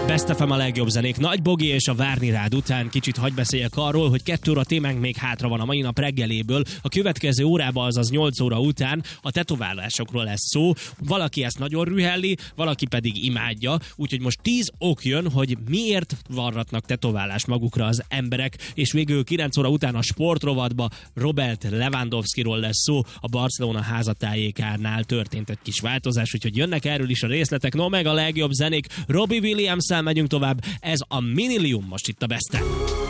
Best FM a legjobb zenék. Nagy Bogi és a Várni rád után kicsit hagy beszéljek arról, hogy 2 óra témánk még hátra van a mai nap reggeléből. A következő órában, azaz 8 óra után a tetoválásokról lesz szó. Valaki ezt nagyon rühelli, valaki pedig imádja. Úgyhogy most 10 ok jön, hogy miért varratnak tetoválást magukra az emberek. És végül 9 óra után a sportrovatba Robert Lewandowskiról lesz szó. A Barcelona házatájékánál történt egy kis változás, úgyhogy jönnek erről is a részletek. No, meg a legjobb zenék. Robbie Williams-szel megyünk tovább. Ez a Minilium most itt a Best-en.